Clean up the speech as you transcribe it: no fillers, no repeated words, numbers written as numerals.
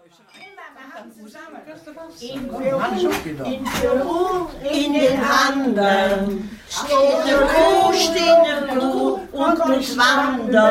In Peru, in den Anden, steht eine Kuh und muss wandern.